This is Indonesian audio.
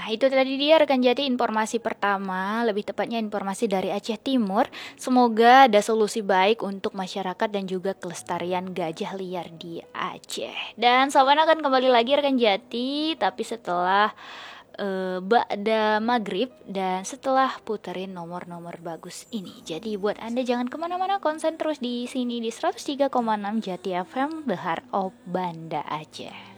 itu tadi dia rekan Jati informasi pertama, lebih tepatnya informasi dari Aceh Timur. Semoga ada solusi baik untuk masyarakat dan juga kelestarian gajah liar di Aceh. Dan Sawan akan kembali lagi rekan Jati, tapi setelah Ba'da Maghrib dan setelah puterin nomor-nomor bagus ini. Jadi buat Anda jangan kemana-mana, konsen terus di sini di 103,6 Jati FM, The Heart of Banda Aceh.